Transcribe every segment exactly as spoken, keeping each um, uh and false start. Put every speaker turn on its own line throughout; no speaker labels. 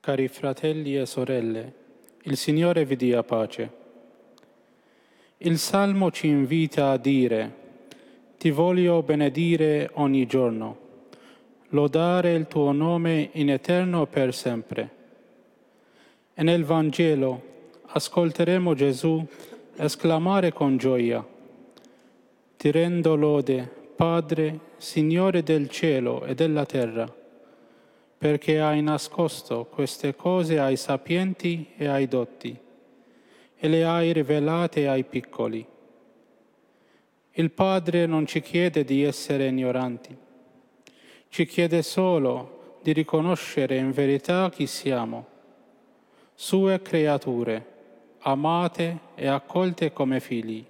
Cari fratelli e sorelle, il Signore vi dia pace. Il Salmo ci invita a dire: ti voglio benedire ogni giorno, lodare il tuo nome in eterno per sempre. E nel Vangelo ascolteremo Gesù esclamare con gioia: ti rendo lode, Padre, Signore del cielo e della terra, perché hai nascosto queste cose ai sapienti e ai dotti, e le hai rivelate ai piccoli. Il Padre non ci chiede di essere ignoranti, ci chiede solo di riconoscere in verità chi siamo, sue creature, amate e accolte come figli.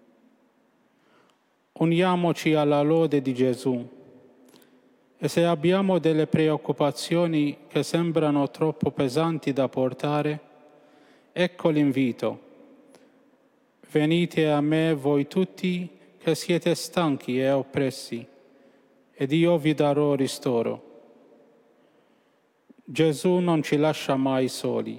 Uniamoci alla lode di Gesù e se abbiamo delle preoccupazioni che sembrano troppo pesanti da portare, ecco l'invito: venite a me voi tutti che siete stanchi e oppressi, ed io vi darò ristoro. Gesù non ci lascia mai soli.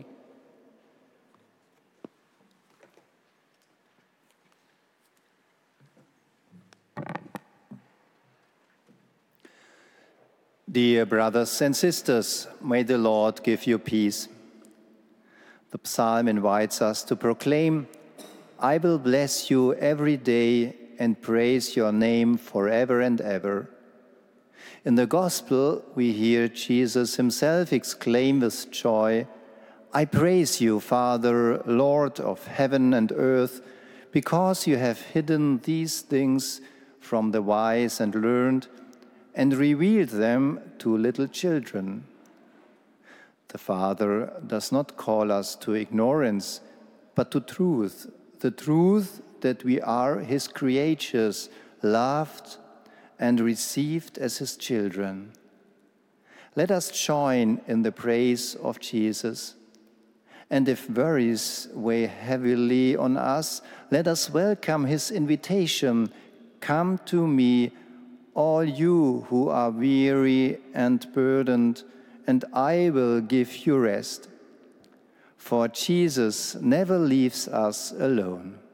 Dear brothers and sisters, may the Lord give you peace. The psalm invites us to proclaim, I will bless you every day and praise your name forever and ever. In the Gospel, we hear Jesus himself exclaim with joy, I praise you, Father, Lord of heaven and earth, because you have hidden these things from the wise and learned, and revealed them to little children. The Father does not call us to ignorance, but to truth, the truth that we are his creatures, loved and received as his children. Let us join in the praise of Jesus. And if worries weigh heavily on us, let us welcome his invitation, come to me, all you who are weary and burdened, and I will give you rest. For Jesus never leaves us alone.